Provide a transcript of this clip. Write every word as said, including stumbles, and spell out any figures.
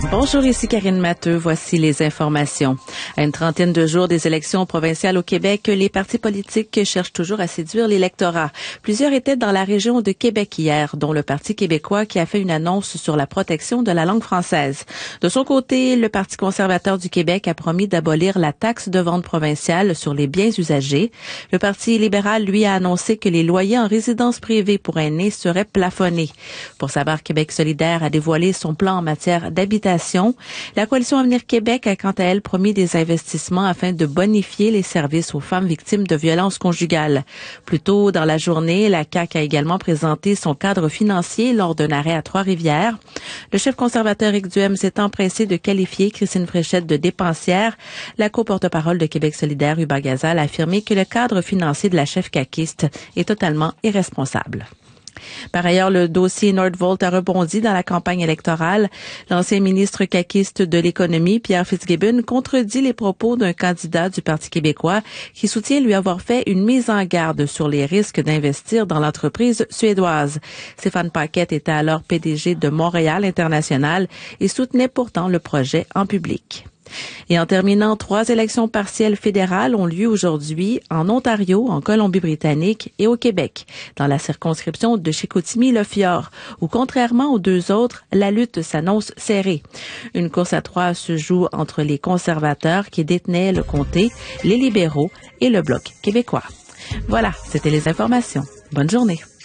Bonjour, ici Karine Matteux. Voici les informations. À une trentaine de jours des élections provinciales au Québec, les partis politiques cherchent toujours à séduire l'électorat. Plusieurs étaient dans la région de Québec hier, dont le Parti québécois qui a fait une annonce sur la protection de la langue française. De son côté, le Parti conservateur du Québec a promis d'abolir la taxe de vente provinciale sur les biens usagés. Le Parti libéral, lui, a annoncé que les loyers en résidence privée pour aînés seraient plafonnés. Pour sa part, Québec solidaire a dévoilé son plan en matière d'habitation. La Coalition Avenir Québec a quant à elle promis des investissements afin de bonifier les services aux femmes victimes de violences conjugales. Plus tôt dans la journée, la C A Q a également présenté son cadre financier lors d'un arrêt à Trois-Rivières. Le chef conservateur Éric Duhem s'est empressé de qualifier Christine Fréchette de dépensière. La co-porte-parole de Québec solidaire, Hubert Gazal, a affirmé que le cadre financier de la chef caquiste est totalement irresponsable. Par ailleurs, le dossier Nordvolt a rebondi dans la campagne électorale. L'ancien ministre caquiste de l'économie, Pierre Fitzgibbon, contredit les propos d'un candidat du Parti québécois qui soutient lui avoir fait une mise en garde sur les risques d'investir dans l'entreprise suédoise. Stéphane Paquette était alors P D G de Montréal International et soutenait pourtant le projet en public. Et en terminant, trois élections partielles fédérales ont lieu aujourd'hui en Ontario, en Colombie-Britannique et au Québec, dans la circonscription de Chicoutimi-Le Fjord, où contrairement aux deux autres, la lutte s'annonce serrée. Une course à trois se joue entre les conservateurs qui détenaient le comté, les libéraux et le Bloc québécois. Voilà, c'était les informations. Bonne journée.